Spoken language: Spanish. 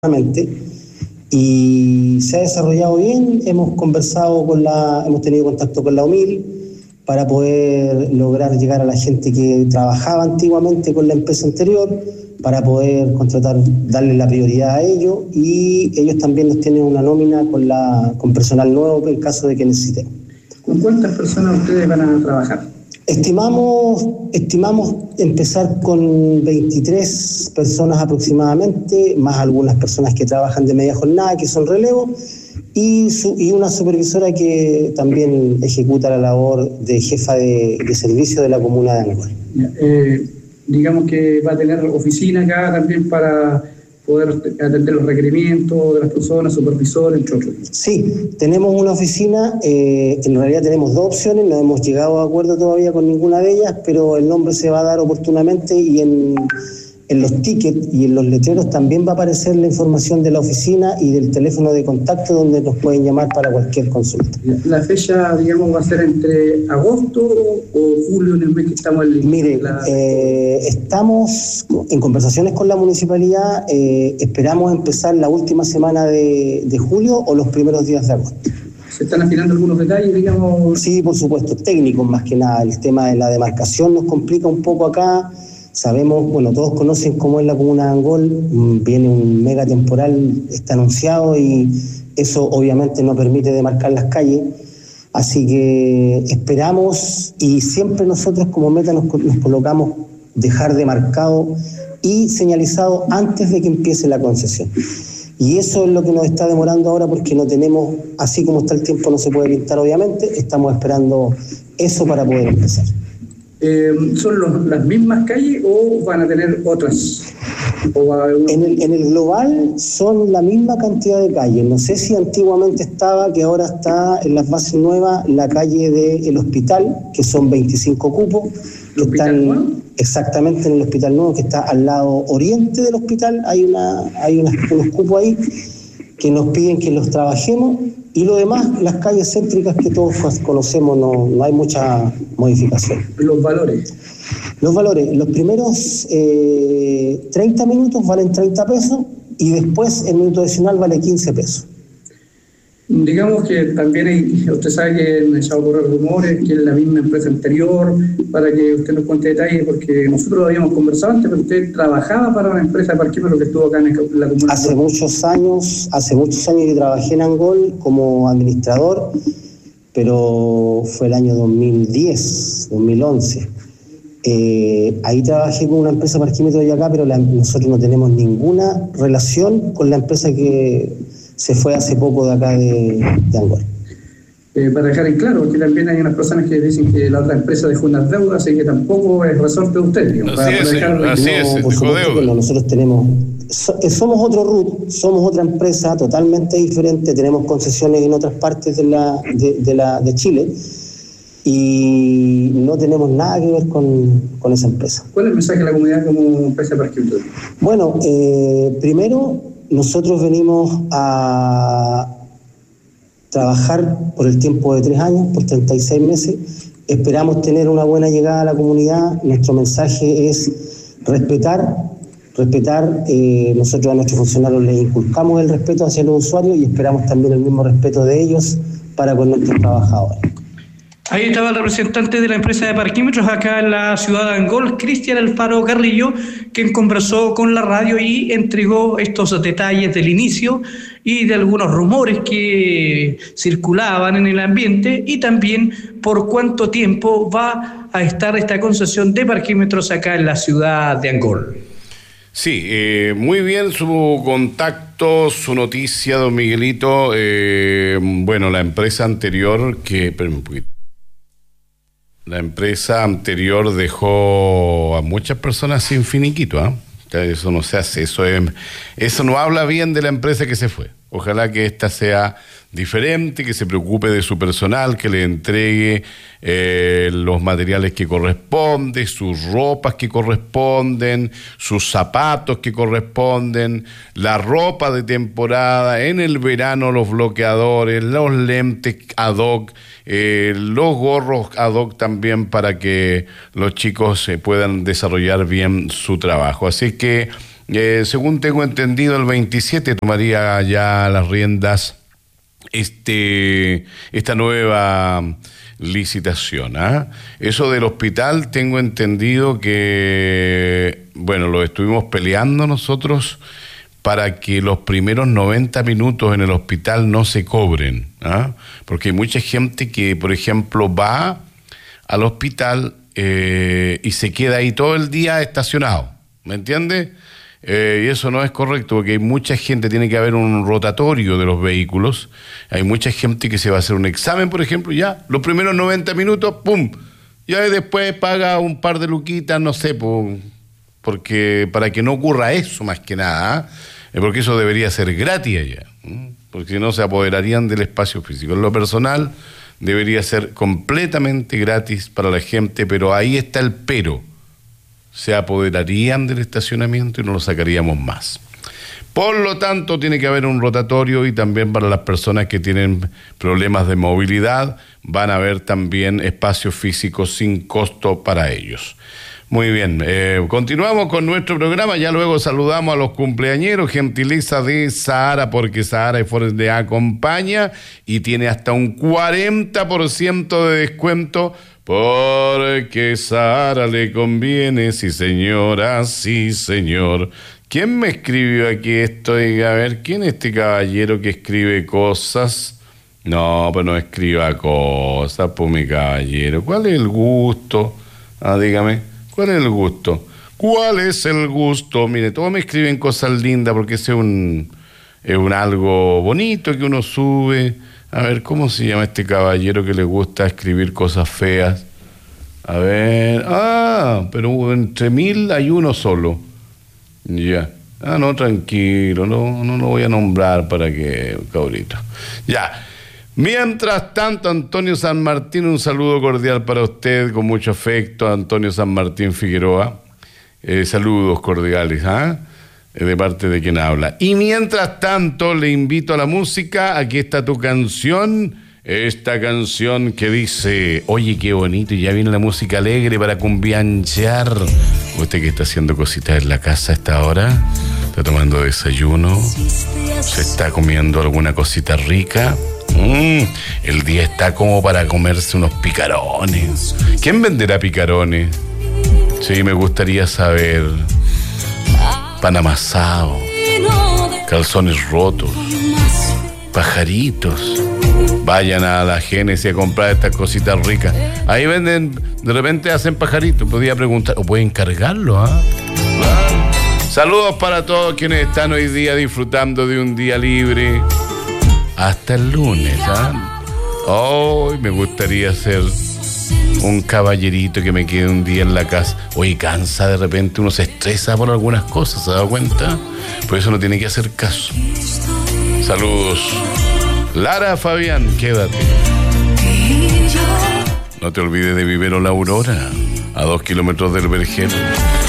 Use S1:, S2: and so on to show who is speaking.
S1: y se ha desarrollado bien. Hemos tenido contacto con la UMIL para poder lograr llegar a la gente que trabajaba antiguamente con la empresa anterior, para poder contratar, darle la prioridad a ellos, y ellos también nos tienen una nómina con personal nuevo en caso de que necesitemos.
S2: ¿Con cuántas personas ustedes van a trabajar?
S1: Estimamos empezar con 23 personas aproximadamente, más algunas personas que trabajan de media jornada, que son relevo, y una supervisora que también ejecuta la labor de jefa de servicio de la comuna de Angol.
S2: Digamos que va a tener oficina acá también para poder atender los requerimientos de las personas, supervisores, entre otros.
S1: Sí, tenemos una oficina, en realidad tenemos dos opciones, no hemos llegado a acuerdo todavía con ninguna de ellas, pero el nombre se va a dar oportunamente, y en los tickets y en los letreros también va a aparecer la información de la oficina y del teléfono de contacto donde nos pueden llamar para cualquier consulta.
S2: ¿La fecha, digamos, va a ser entre agosto o julio, en el mes que estamos en
S1: Mire, estamos en conversaciones con la municipalidad, esperamos empezar la última semana de julio o los primeros días de agosto.
S2: ¿Se están afinando algunos detalles, digamos?
S1: Sí, por supuesto, técnicos más que nada. El tema de la demarcación nos complica un poco acá. Sabemos, todos conocen cómo es la comuna de Angol, viene un mega temporal, está anunciado, y eso obviamente no permite demarcar las calles, así que esperamos, y siempre nosotros como meta nos colocamos dejar demarcado y señalizado antes de que empiece la concesión. Y eso es lo que nos está demorando ahora, porque no tenemos, así como está el tiempo no se puede pintar obviamente, estamos esperando eso para poder empezar.
S2: ¿Son las mismas calles o van a tener otras?
S1: En el global son la misma cantidad de calles. No sé si antiguamente estaba, que ahora está en las bases nuevas, la calle del hospital, que son 25 cupos.
S2: ¿El hospital nuevo?
S1: Exactamente, en el hospital nuevo, que está al lado oriente del hospital. Hay unos cupos ahí que nos piden que los trabajemos. Y lo demás, las calles céntricas que todos conocemos, no hay mucha modificación.
S2: ¿Los valores?
S1: Los valores, los primeros 30 minutos valen 30 pesos, y después el minuto adicional vale 15 pesos.
S2: Digamos que también usted sabe que han echado a correr rumores, que es la misma empresa anterior, para que usted nos cuente detalles, porque nosotros habíamos conversado antes, pero usted trabajaba para una empresa de parquímetros que estuvo acá en la comuna.
S1: Hace muchos años que trabajé en Angol como administrador, pero fue el año 2010, 2011. Ahí trabajé con una empresa de parquímetros de acá, pero nosotros no tenemos ninguna relación con la empresa que se fue hace poco de acá de Angol.
S2: Para dejar en claro, porque también hay unas personas que dicen que la otra empresa dejó unas deudas, y que tampoco es resorte de usted.
S1: Así es, por supuesto que no. Nosotros somos otro RUT, somos otra empresa totalmente diferente, tenemos concesiones en otras partes de Chile, y no tenemos nada que ver con esa empresa.
S2: ¿Cuál es el mensaje de la comunidad como empresa de parquímetros?
S1: Bueno, primero, nosotros venimos a trabajar por el tiempo de 3 años, por 36 meses. Esperamos tener una buena llegada a la comunidad. Nuestro mensaje es respetar. Nosotros a nuestros funcionarios les inculcamos el respeto hacia los usuarios, y esperamos también el mismo respeto de ellos para con nuestros trabajadores.
S3: Ahí estaba el representante de la empresa de parquímetros acá en la ciudad de Angol, Cristian Alfaro Carrillo, quien conversó con la radio y entregó estos detalles del inicio y de algunos rumores que circulaban en el ambiente, y también por cuánto tiempo va a estar esta concesión de parquímetros acá en la ciudad de Angol.
S4: Sí, muy bien su contacto, su noticia, don Miguelito. La empresa anterior La empresa anterior dejó a muchas personas sin finiquito, ¿ah? Eso no se hace, eso no habla bien de la empresa que se fue. Ojalá que esta sea diferente, que se preocupe de su personal, que le entregue los materiales que corresponden, sus ropas que corresponden, sus zapatos que corresponden, la ropa de temporada, en el verano los bloqueadores, los lentes ad hoc, los gorros ad hoc también, para que los chicos puedan desarrollar bien su trabajo. Así que Según tengo entendido, el 27 tomaría ya las riendas esta nueva licitación. Eso del hospital, tengo entendido que, bueno, lo estuvimos peleando nosotros para que los primeros 90 minutos en el hospital no se cobren, porque hay mucha gente que, por ejemplo, va al hospital y se queda ahí todo el día estacionado, ¿me entiendes? Y eso no es correcto, porque hay mucha gente, tiene que haber un rotatorio de los vehículos, hay mucha gente que se va a hacer un examen, por ejemplo, ya, los primeros 90 minutos, ¡pum!, y ahí después paga un par de luquitas, no sé, porque para que no ocurra eso más que nada, porque eso debería ser gratis allá, porque si no se apoderarían del espacio físico. En lo personal debería ser completamente gratis para la gente, pero ahí está el pero. Se apoderarían del estacionamiento y no lo sacaríamos más. Por lo tanto, tiene que haber un rotatorio, y también para las personas que tienen problemas de movilidad van a haber también espacios físicos sin costo para ellos. Muy bien, continuamos con nuestro programa. Ya luego saludamos a los cumpleañeros, gentileza de Sahara, porque Sahara Forest le acompaña y tiene hasta un 40% de descuento, porque Sahara le conviene. Sí, señora, sí, señor. ¿Quién me escribió aquí esto? A ver, ¿quién es este caballero que escribe cosas? No, pues no escriba cosas, pues, mi caballero. ¿Cuál es el gusto? Dígame. ¿Cuál es el gusto? ¿Cuál es el gusto? Mire, todos me escriben cosas lindas, porque ese es un algo bonito que uno sube. A ver, ¿cómo se llama este caballero que le gusta escribir cosas feas? A ver, pero entre 1000 hay uno solo. Ya. No, tranquilo, no lo voy a nombrar para que, cabrito. Ya. Mientras tanto, Antonio San Martín, un saludo cordial para usted, con mucho afecto, Antonio San Martín Figueroa. Saludos cordiales, de parte de quien habla. Y mientras tanto, le invito a la música. Aquí está tu canción, esta canción que dice: oye, qué bonito, y ya viene la música alegre para cumbianchear. Usted que está haciendo cositas en la casa a esta hora, está tomando desayuno, se está comiendo alguna cosita rica. El día está como para comerse unos picarones. ¿Quién venderá picarones? Sí, me gustaría saber. Pan amasado, calzones rotos, pajaritos. Vayan a la Génesis a comprar estas cositas ricas. Ahí venden, de repente hacen pajaritos. Podría preguntar, o pueden cargarlo, Saludos para todos quienes están hoy día disfrutando de un día libre. Hasta el lunes, Hoy me gustaría ser un caballerito que me quede un día en la casa. Oye, cansa de repente, uno se estresa por algunas cosas, ¿se da cuenta? Por eso no tiene que hacer caso. Saludos. Lara Fabián, quédate. No te olvides de Vivero La Aurora, a 2 kilómetros del Vergel.